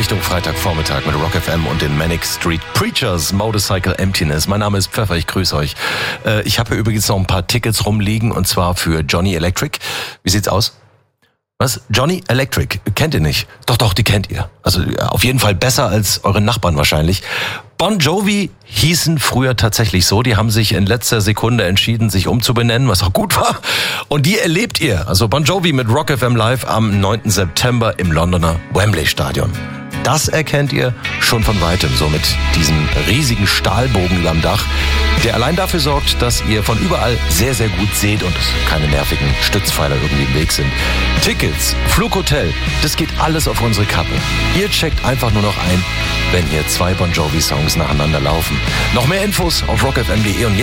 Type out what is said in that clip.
Richtung Freitagvormittag mit Rock FM und den Manic Street Preachers, Motorcycle Emptiness. Mein Name ist Pfeffer, ich grüße euch. Ich habe hier übrigens noch ein paar Tickets rumliegen und zwar für Johnny Electric. Wie sieht's aus? Was? Johnny Electric? Kennt ihr nicht? Doch, die kennt ihr. Also auf jeden Fall besser als eure Nachbarn wahrscheinlich. Bon Jovi hießen früher tatsächlich so. Die haben sich in letzter Sekunde entschieden, sich umzubenennen, was auch gut war. Und die erlebt ihr. Also Bon Jovi mit Rock FM Live am 9. September im Londoner Wembley Stadion. Das erkennt ihr schon von weitem, so mit diesem riesigen Stahlbogen überm Dach, der allein dafür sorgt, dass ihr von überall sehr, sehr gut seht und keine nervigen Stützpfeiler irgendwie im Weg sind. Tickets, Flughotel, das geht alles auf unsere Kappe. Ihr checkt einfach nur noch ein, wenn hier 2 Bon Jovi-Songs nacheinander laufen. Noch mehr Infos auf rockfm.de und